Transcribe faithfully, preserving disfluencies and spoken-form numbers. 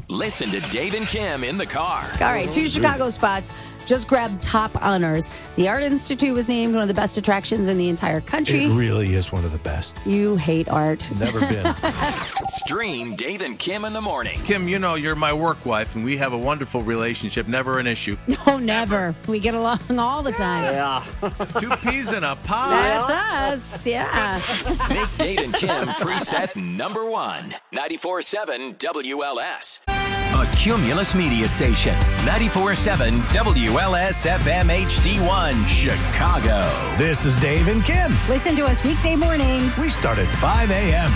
Listen to Dave and Kim in the car. All right, two Chicago spots just grabbed top honors. The Art Institute was named one of the best attractions in the entire country. It really is one of the best. You hate art. Never been. Stream Dave and Kim in the morning. Kim, you know you're my work wife, and we have a wonderful relationship. Never an issue. No, never. We get along all the time. Yeah. Two peas in a pod. That's us. Yeah. Make Dave and Kim preset number one. ninety-four point seven W L S. A Cumulus Media Station. ninety-four point seven W L S F M H D one, Chicago. This is Dave and Kim. Listen to us weekday mornings. We start at five a.m.